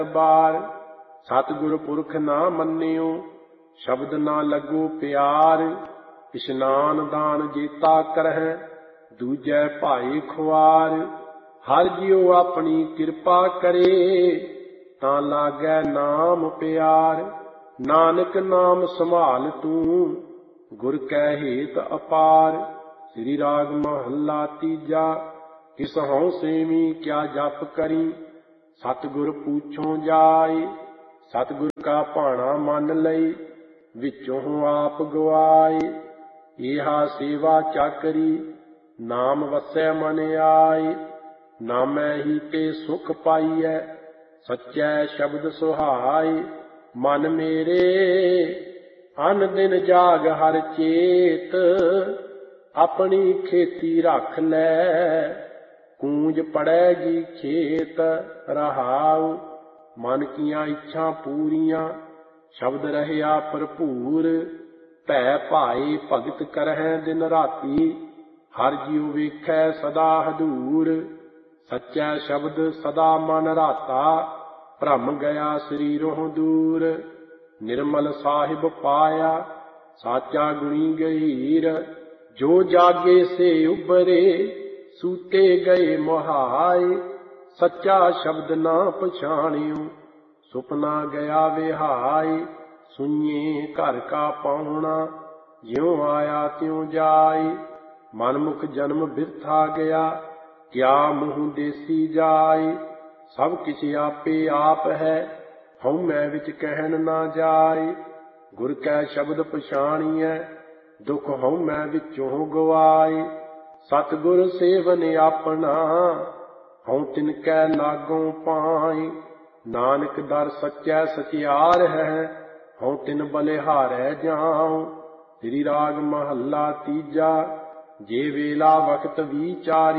बार। सतगुर पुरख ना मन्नियो शब्द ना लगो प्यार। इशनान दान जेता करह दूजै भाई खुआर। हर जियो अपनी कृपा करे तां लागै नाम प्यार। नानक नाम संभाल तू गुर कै हेत अपार। श्री राग महला तीजा। किस हौं सेवी क्या जप करी सतगुर पूछो जाय। सतगुर का भाणा मन लई विचों आप गवाए। एहा सेवा चाकरी नाम वसै मन आय। नामै ही ते सुख पाईਐ सच्चै शब्द सुहाय। मन मेरे अन दिन जाग हर चेत अपनी खेती रख लै। कूंज पड़ेगी खेत रहाऊ। मन कीਆਂ इच्छा पूरियां शब्द रहया भरपूर। भै भाई भगत करहै दिन राती हर जियो वेखै सदा हदूर। सच्चै शब्द सदा मन राता भ्रम गया शरीरों दूर। निर्मल साहिब पाया साचा गुणी गहीर। जो जागे से उबरे सूते गए मोहाय। सच्चा शब्द ना पछाणियो सुपना गया विहाय। सुनिए घर का पाहुणा ज्यों आया त्यों जाय। मनमुख जन्म बिरथा गया क्या मुँह देसी जाय। सब किछ आपे आप है हउमੈ विच कहन ना जाय। गुर कै शब्द पछाणिਐ दुख हउमੈ विचों गवाए। सतगुर सेवन अपना हउँ तिनकै लागों पाए। नानक दर सच्चै सचियार है हउँ तिन बलिहारै जाऊँ। श्री राग महला तीजा। जे वेला वक्त विचारी